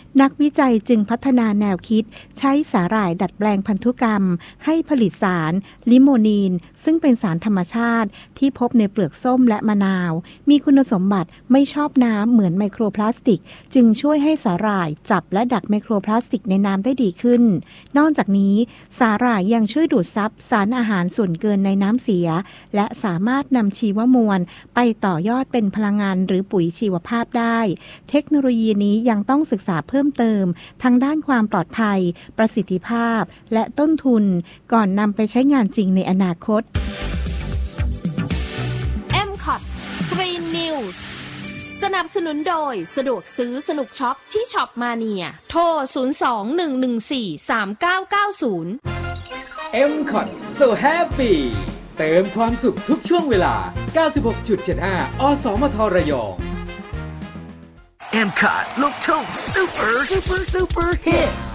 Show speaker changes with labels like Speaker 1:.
Speaker 1: นักวิจัยจึงพัฒนาแนวคิดใช้สาหร่ายดัดแปลงพันธุกรรมให้ผลิตสารลิโมนีนซึ่งเป็นสารธรรมชาติที่พบในเปลือกส้มและมะนาวมีคุณสมบัติไม่ชอบน้ำเหมือนไมโครพลาสติกจึงช่วยให้สาหร่ายจับและดักไมโครพลาสติกในน้ำได้ดีขึ้นนอกจากนี้สาหร่ายยังช่วยดูดซับสารอาหารส่วนเกินในน้ำเสียและสามารถนำชีวมวลไปต่อยอดเป็นพลังงานหรือปุ๋ยชีวภาพได้เทคโนโลยีนี้ยังต้องศึกษาเพิ่มเติมทั้งด้านความปลอดภัยประสิทธิภาพและต้นทุนก่อนนำไปใช้งานจริงในอนาคต
Speaker 2: MCOT Green News สนับสนุนโดยสะดวกซื้อสนุกช็อปที่ช็อปมาเนียโทร 02-114-3990
Speaker 3: MCOT So Happy เติมความสุขทุกช่วงเวลา 96.75 อสมทระยอง
Speaker 4: MCOT ลูกทุ่ง Super Hit